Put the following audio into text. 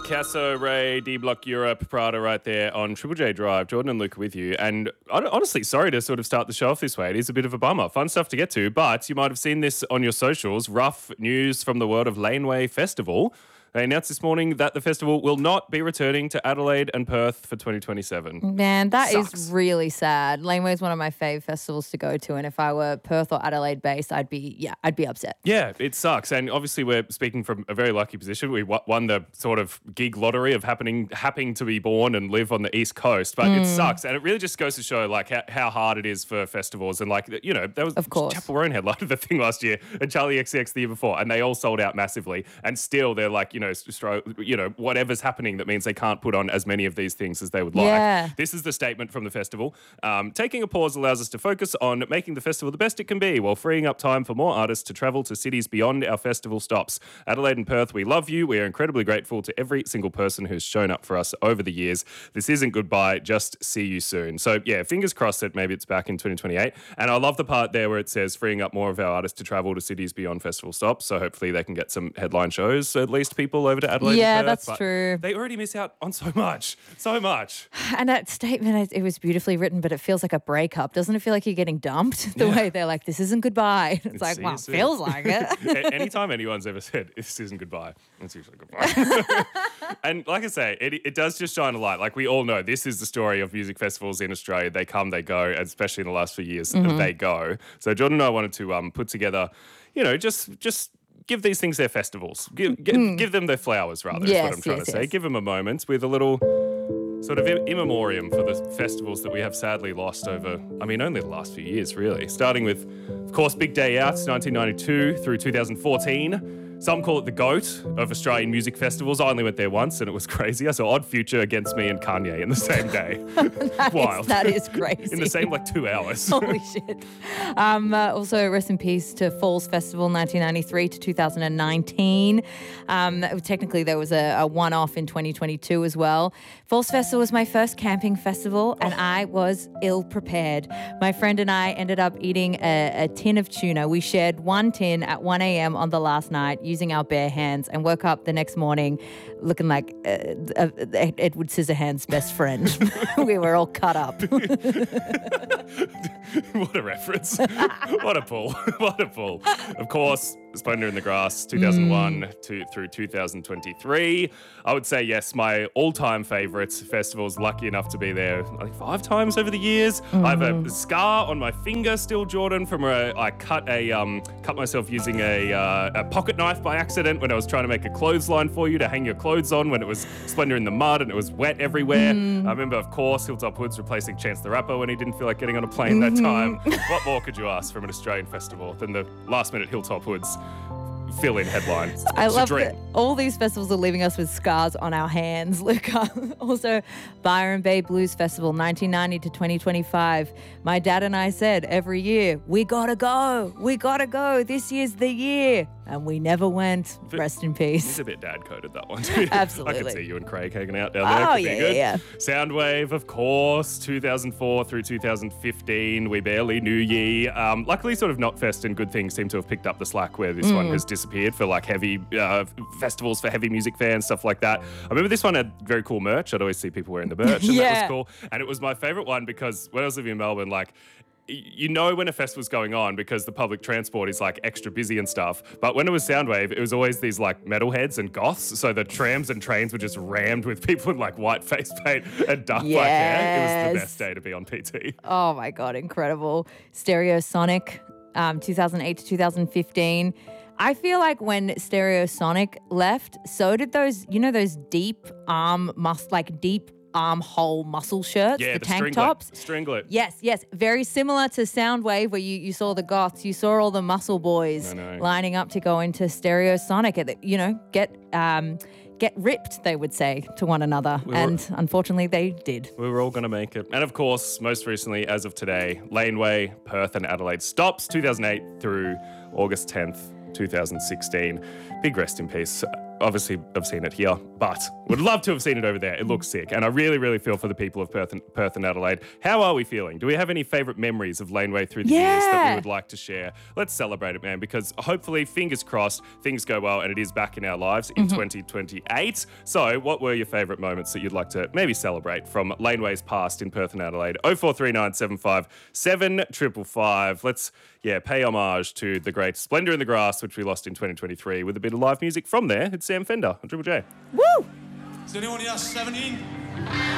Picasso, Ray, D Block Europe, Prada right there on Triple J Drive. Jordan and Luke with you. And honestly, sorry to sort of start the show off this way. It is a bit of a bummer. Fun stuff to get to, but you might have seen this on your socials. Rough news from the world of Laneway Festival. They announced this morning that the festival will not be returning to Adelaide and Perth for 2027. Man, that Sucks. is really sad. Laneway is one of my fave festivals to go to, and if I were Perth or Adelaide based, I'd be upset. Yeah, it sucks. And obviously we're speaking from a very lucky position. We won the sort of gig lottery of happening to be born and live on the East Coast. But it sucks. And it really just goes to show like how hard it is for festivals. And like, you know, there was Of course. Chapel Roan headlined the thing last year and Charlie XCX the year before. And they all sold out massively. And still they're like, whatever's happening that means they can't put on as many of these things as they would like. Yeah. This is the statement from the festival. Taking a pause allows us to focus on making the festival the best it can be while freeing up time for more artists to travel to cities beyond our festival stops. Adelaide and Perth, we love you. We are incredibly grateful to every single person who's shown up for us over the years. This isn't goodbye, just see you soon. So yeah, fingers crossed that maybe it's back in 2028. And I love the part there where it says freeing up more of our artists to travel to cities beyond festival stops. So hopefully they can get some headline shows, so at least people over to Adelaide. Yeah, Perth, that's but true. They already miss out on so much. And that statement, it was beautifully written, but it feels like a breakup. Doesn't it feel like you're getting dumped? The way they're like, this isn't goodbye. It's like, see well, you it soon. feels like it. Anytime anyone's ever said, this isn't goodbye, it's usually goodbye. And like I say, it does just shine a light. Like we all know, this is the story of music festivals in Australia. They come, they go, and especially in the last few years, they go. So Jordan and I wanted to put together, just give these things their festivals. Give them their flowers, rather, is what I'm trying to say. Give them a moment with a little sort of in memoriam for the festivals that we have sadly lost over, only the last few years, really. Starting with, of course, Big Day Out, 1992 through 2014. Some call it the GOAT of Australian music festivals. I only went there once and it was crazy. I saw Odd Future, Against Me and Kanye in the same day. Wild. That is crazy. In the same 2 hours. Holy shit. Also, rest in peace to Falls Festival 1993 to 2019. Technically, there was a one-off in 2022 as well. Falls Festival was my first camping festival and I was ill-prepared. My friend and I ended up eating a tin of tuna. We shared one tin at 1 a.m. on the last night using our bare hands and woke up the next morning looking like Edward Scissorhands' best friend. We were all cut up. What a reference. What a pull. What a pull. Of course, Splendour in the Grass, 2001 through 2023. I would say, yes, my all-time favourites festivals. Lucky enough to be there, I think 5 times over the years. I have a scar on my finger still, Jordan, from where I cut myself using a pocket knife by accident when I was trying to make a clothesline for you to hang your clothes on when it was Splendour in the mud and it was wet everywhere. I remember, of course, Hilltop Hoods replacing Chance the Rapper when he didn't feel like getting on a plane that time. What more could you ask from an Australian festival than the last-minute Hilltop Hoods fill-in headline? I love that all these festivals are leaving us with scars on our hands, Luca. Also, Byron Bay Blues Festival, 1990 to 2025. My dad and I said every year, we gotta go. This year's the year. And we never went. Rest in peace. It's a bit dad-coded, that one too. Absolutely. I can see you and Craig hanging out down there. Oh, Could be good. yeah. Soundwave, of course, 2004 through 2015. We barely knew ye. Luckily, sort of Knotfest and Good Things seem to have picked up the slack where this one has disappeared for heavy festivals for heavy music fans, stuff like that. I remember this one had very cool merch. I'd always see people wearing the merch, and that was cool. And it was my favourite one because when I was living in Melbourne, you know when a festival's going on because the public transport is extra busy and stuff. But when it was Soundwave, it was always these metalheads and goths. So the trams and trains were just rammed with people in white face paint and dark black hair. It was the best day to be on PT. Oh my God, incredible. Stereosonic, 2008 to 2015. I feel like when Stereosonic left, so did those deep armhole muscle shirts, the tank stringlet, tops. Stringlet. Yes. Very similar to Soundwave where you saw the goths, you saw all the muscle boys lining up to go into Stereosonic. Get ripped, they would say to one another. Unfortunately, they did. We were all going to make it. And of course, most recently, as of today, Laneway, Perth and Adelaide stops 2008 through August 10th, 2016. Big rest in peace. obviously I've seen it here, but would love to have seen it over there. It looks sick. And I really, really feel for the people of Perth and Adelaide. How are we feeling? Do we have any favourite memories of Laneway through the years that we would like to share? Let's celebrate it, man, because hopefully, fingers crossed, things go well and it is back in our lives in 2028. So what were your favourite moments that you'd like to maybe celebrate from Laneway's past in Perth and Adelaide? 0439 75 7555. Let's, pay homage to the great Splendour in the Grass, which we lost in 2023, with a bit of live music from there. It's Sam Fender on Triple J. Woo! Is anyone else 17?